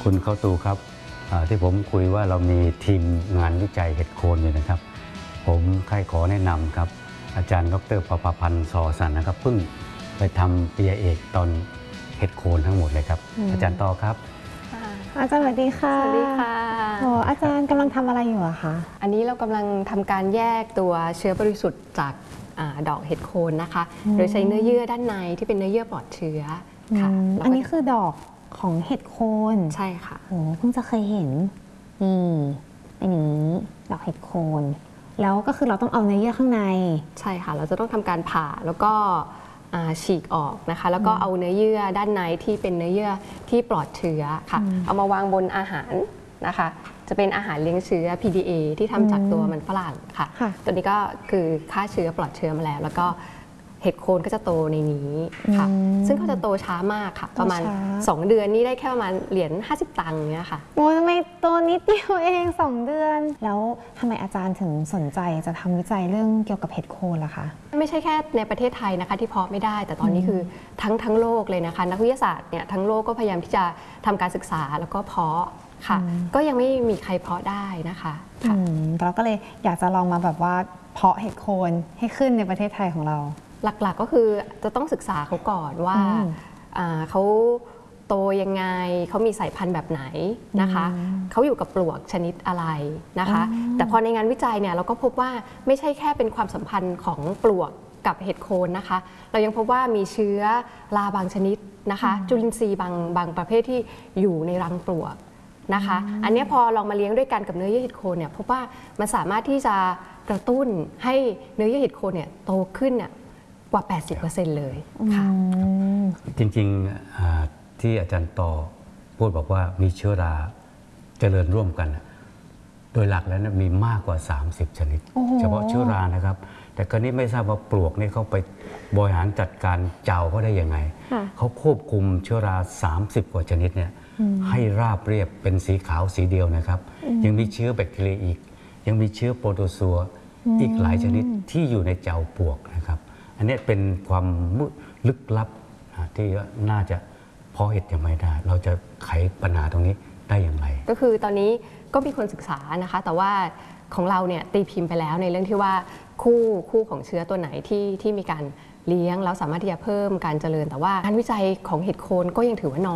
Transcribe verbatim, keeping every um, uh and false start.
คุณเข้าตูครับที่ผมคุยว่าเรามีทีมงานวิจัยเห็ดโคนอยู่นะครับผมใครขอแนะนำครับอาจารย์ดร.ประภพันธ์สอสันนะครับเพิ่งไปทำปริญญาเอกตอนเห็ดโคนทั้งหมดเลยครับอาจารย์ต่อครับอาจารย์สวัสดีค่ะสวัสดีค่ะโอ้อาจารย์กำลังทำอะไรอยู่อะคะอันนี้เรากำลังทำการแยกตัวเชื้อบริสุทธิ์จากดอกเห็ดโคนนะคะโดยใช้เนื้อเยื่อด้านในที่เป็นเนื้อเยื่อปลอดเชื้อค่ะอันนี้คือดอกของเห็ดโคนใช่ค่ะโอ้เพิ่งจะเคยเห็นนี่เป็นอย่างนี้ดอกเห็ดโคนแล้วก็คือเราต้องเอาเนื้อเยื่อข้างในใช่ค่ะเราจะต้องทำการผ่าแล้วก็ฉีกออกนะคะแล้วก็เอาเนื้อเยื่อด้านในที่เป็นเนื้อเยื่อที่ปลอดเชื้อค่ะเอามาวางบนอาหารนะคะจะเป็นอาหารเลี้ยงเชื้อ พี ดี เอ ที่ทำจากตัวมันฝรั่งค่ะตัวนี้ก็คือฆ่าเชื้อปลอดเชื้อมาแล้วแล้วก็เห็ดโคนก็จะโตในนี้ค่ะซึ่งเขาจะโตช้ามากค่ะประมาณสองเดือนนี่ได้แค่ประมาณเหรียญห้าสิบตังค์เนี้ยค่ะโอ้ทำไมโตนิดเดียวเองสองเดือนแล้วทำไมอาจารย์ถึงสนใจจะทำวิจัยเรื่องเกี่ยวกับเห็ดโคนล่ะคะไม่ใช่แค่ในประเทศไทยนะคะที่เพาะไม่ได้แต่ตอนนี้คือทั้งทั้งโลกเลยนะคะนักวิทยาศาสตร์เนี่ยทั้งโลกก็พยายามที่จะทำการศึกษาแล้วก็เพาะค่ะก็ยังไม่มีใครเพาะได้นะคะเราก็เลยอยากจะลองมาแบบว่าเพาะเห็ดโคนให้ขึ้นในประเทศไทยของเราหลักๆก็คือจะต้องศึกษาเขาก่อนว่าเขาโตยังไงเขามีสายพันธุ์แบบไหนนะคะเขาอยู่กับปลวกชนิดอะไรนะคะแต่พอในงานวิจัยเนี่ยเราก็พบว่าไม่ใช่แค่เป็นความสัมพันธ์ของปลวกกับเห็ดโคนนะคะเรายังพบว่ามีเชื้อราบางชนิดนะคะจุลินทรีย์บางบางประเภทที่อยู่ในรังปลวกนะคะอันนี้พอลองมาเลี้ยงด้วยกันกับเนื้อเยื่อเห็ดโคนเนี่ยพบว่ามันสามารถที่จะกระตุ้นให้เนื้อเยื่อเห็ดโคนเนี่ยโตขึ้นเนี่ยกว่า แปดสิบเปอร์เซ็นต์ เลยค่ะจริงๆที่อาจารย์ต่อพูดบอกว่ามีเชื้อราเจริญร่วมกันโดยหลักแล้วมีมากกว่าสามสิบชนิดเฉพาะเชื้อรานะครับแต่ก็นี่ไม่ทราบว่าปลวกนี่เขาไปบริหารจัดการเจ้าเขาได้ยังไงเขาควบคุมเชื้อราสามสิบกว่าชนิดเนี่ยให้ราบเรียบเป็นสีขาวสีเดียวนะครับยังมีเชื้อแบคทีเรียอีกยังมีเชื้อโปรโตซัวอีกหลายชนิดที่อยู่ในเจ้าปลวกนะครับอันนี้เป็นความลึกลับที่น่าจะเพาะเห็ดยังไม่ได้เราจะไขปัญหาตรงนี้ได้อย่างไรก็คือตอนนี้ก็มีคนศึกษานะคะแต่ว่าของเราเนี่ยตีพิมพ์ไปแล้วในเรื่องที่ว่าคู่คู่ของเชื้อตัวไหนที่ที่มีการเลี้ยงแล้วสามารถที่จะเพิ่มการเจริญแต่ว่างานวิจัยของเห็ดโคนก็ยังถือว่าน้อย